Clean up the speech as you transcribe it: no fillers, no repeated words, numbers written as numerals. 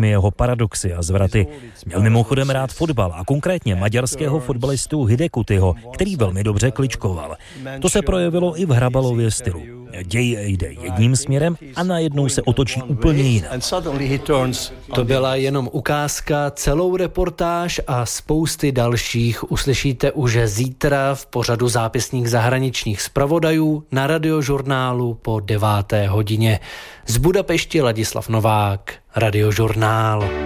všemi jeho paradoxy a zvraty. Měl mimochodem rád fotbal a konkrétně maďarského fotbalistu Hidekutyho, který velmi dobře kličkoval. To se projevilo i v Hrabalově stylu. Děj jde jedním směrem a najednou se otočí úplně jinak. To byla jenom ukázka, celou reportáž a spousty dalších uslyšíte už zítra v pořadu Zápisník zahraničních zpravodajů na Radiožurnálu po 9. hodině. Z Budapešti Ladislav Novák, Radiožurnál.